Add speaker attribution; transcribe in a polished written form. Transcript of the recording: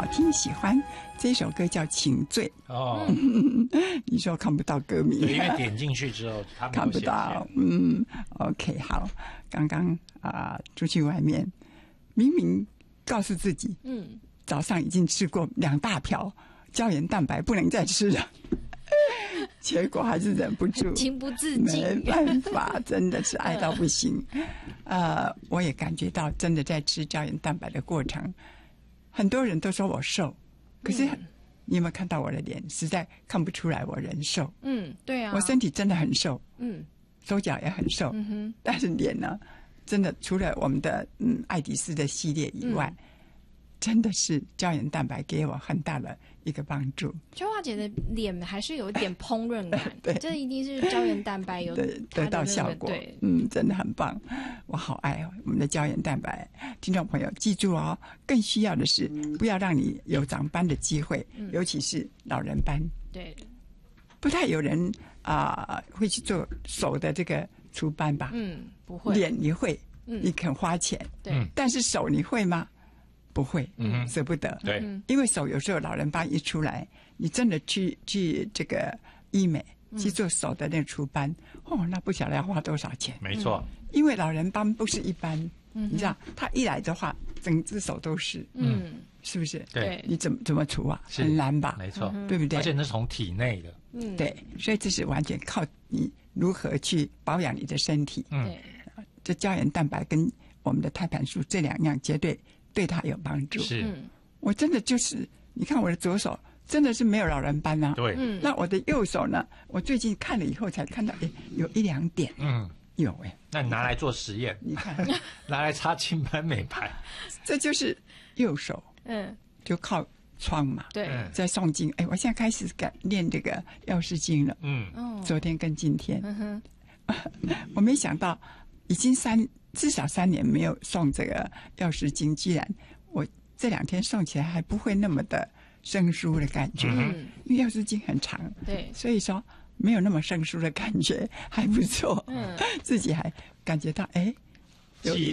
Speaker 1: 听喜欢。这首歌叫《请醉》
Speaker 2: 哦，
Speaker 1: 你说看不到歌名，
Speaker 2: 对，因为点进去之后他
Speaker 1: 看不到。OK， 好，刚刚出去外面，明明告诉自己，早上已经吃过2大瓢胶原蛋白，不能再吃了。结果还是忍不住，
Speaker 3: 情不自禁，
Speaker 1: 没办法，真的是爱到不行。我也感觉到，真的在吃胶原蛋白的过程，很多人都说我瘦，可是你有没有看到我的脸？实在看不出来我人瘦。
Speaker 3: 对啊，
Speaker 1: 我身体真的很瘦，手脚也很瘦，但是脸呢，真的除了我们的爱迪斯的系列以外。真的是胶原蛋白给我很大的一个帮助。
Speaker 3: 秋华姐的脸还是有一点烹饪感，
Speaker 1: 对，
Speaker 3: 这一定是胶原蛋白有
Speaker 1: 得到效果。
Speaker 3: 对，
Speaker 1: 真的很棒，我好爱我们的胶原蛋白。听众朋友记住哦，更需要的是不要让你有长斑的机会，尤其是老人斑。
Speaker 3: 对，
Speaker 1: 不太有人会去做手的这个除斑吧？
Speaker 3: 不会。
Speaker 1: 脸你会，你肯花钱，
Speaker 3: 对，
Speaker 1: 但是手你会吗？不会，舍不得。
Speaker 2: 对，
Speaker 1: 因为手有时候老人斑一出来，你真的去这个医美去做手的那个除斑，那不晓得要花多少钱。
Speaker 2: 没错，
Speaker 1: 因为老人斑不是一般，你知道，他一来的话，整只手都是，是不是？
Speaker 2: 对，
Speaker 1: 你怎么除啊？很难吧？
Speaker 2: 没错，
Speaker 1: 对不对？
Speaker 2: 而且那是从体内的，
Speaker 1: 对，所以这是完全靠你如何去保养你的身体。
Speaker 3: 对，
Speaker 1: 这胶原蛋白跟我们的胎盘素这2样绝对对他有帮助。
Speaker 2: 是，
Speaker 1: 我真的就是你看我的左手真的是没有老人斑啊。
Speaker 2: 对，
Speaker 1: 那我的右手呢？我最近看了以后才看到，有1-2点。有
Speaker 2: 那你拿来做实验，
Speaker 1: 你看，
Speaker 2: 拿来擦青斑美白，
Speaker 1: 这就是右手。就靠窗嘛。
Speaker 3: 对，
Speaker 1: 在诵经。我现在开始练这个药师经了。昨天跟今天。我没想到已经至少3年没有诵这个药师经，居然我这2天诵起来还不会那么的生疏的感觉。因为药师经很长，
Speaker 3: 对，
Speaker 1: 所以说没有那么生疏的感觉，还不错。自己还感觉到有